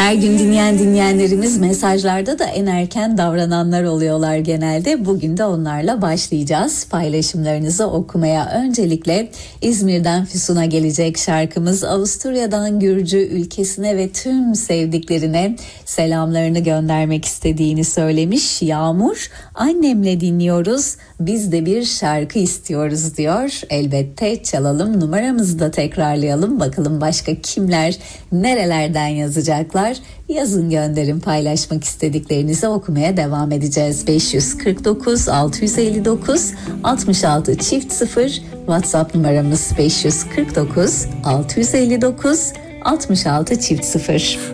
Her gün dinleyenlerimiz mesajlarda da en erken davrananlar oluyorlar genelde. Bugün de onlarla başlayacağız paylaşımlarınızı okumaya. Öncelikle İzmir'den Füsun'a gelecek şarkımız. Avusturya'dan Gürcü ülkesine ve tüm sevdiklerine selamlarını göndermek istediğini söylemiş. Yağmur, annemle dinliyoruz, biz de bir şarkı istiyoruz diyor. Elbette çalalım, numaramızı da tekrarlayalım. Bakalım başka kimler nerelerden yazacaklar. Yazın, gönderin, paylaşmak istediklerinizi okumaya devam edeceğiz. 549 659 66 çift 0 WhatsApp numaramız 549 659 66 çift 0.